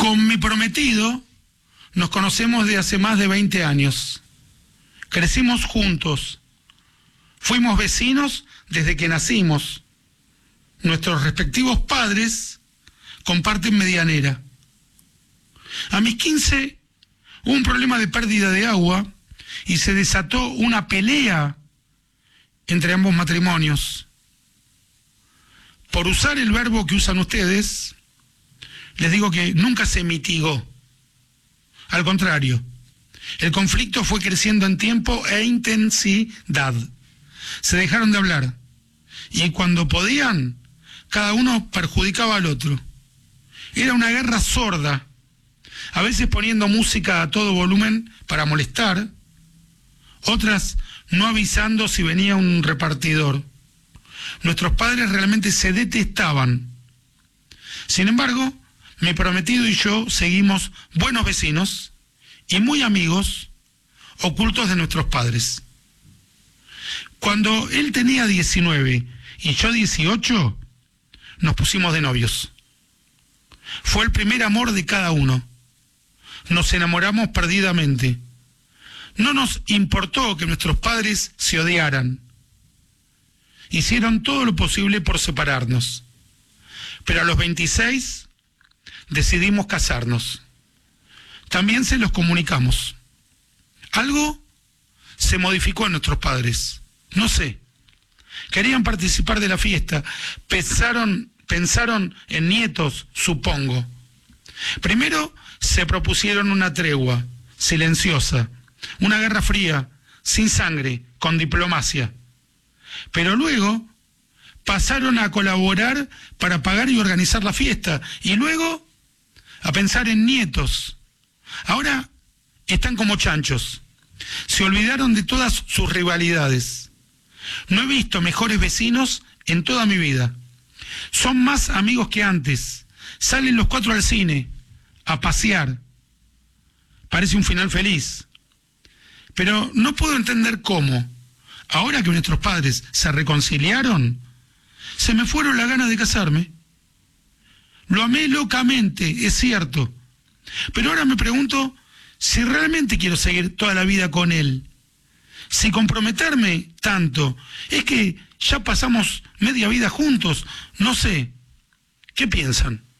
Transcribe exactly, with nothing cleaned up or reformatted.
Con mi prometido nos conocemos de hace más de veinte años. Crecimos juntos. Fuimos vecinos desde que nacimos. Nuestros respectivos padres comparten medianera. A mis quince hubo un problema de pérdida de agua y se desató una pelea entre ambos matrimonios. Por usar el verbo que usan ustedes, les digo que nunca se mitigó. Al contrario, el conflicto fue creciendo en tiempo e intensidad. Se dejaron de hablar y cuando podían, cada uno perjudicaba al otro. Era una guerra sorda, a veces poniendo música a todo volumen para molestar, otras no avisando si venía un repartidor. Nuestros padres realmente se detestaban. Sin embargo, mi prometido y yo seguimos buenos vecinos y muy amigos, ocultos de nuestros padres. Cuando él tenía diecinueve y yo dieciocho, nos pusimos de novios. Fue el primer amor de cada uno. Nos enamoramos perdidamente. No nos importó que nuestros padres se odiaran. Hicieron todo lo posible por separarnos. Pero a los veintiséis decidimos casarnos. También se los comunicamos. Algo se modificó en nuestros padres. No sé. Querían participar de la fiesta. Pensaron, pensaron en nietos, supongo. Primero se propusieron una tregua, silenciosa, una guerra fría, sin sangre, con diplomacia. Pero luego pasaron a colaborar para pagar y organizar la fiesta, y luego a pensar en nietos. Ahora están como chanchos. Se olvidaron de todas sus rivalidades. No he visto mejores vecinos en toda mi vida. Son más amigos que antes. Salen los cuatro al cine, a pasear. Parece un final feliz. Pero no puedo entender cómo, ahora que nuestros padres se reconciliaron, se me fueron las ganas de casarme. Lo amé locamente, es cierto. Pero ahora me pregunto si realmente quiero seguir toda la vida con él. Si comprometerme tanto, es que ya pasamos media vida juntos. No sé. ¿Qué piensan?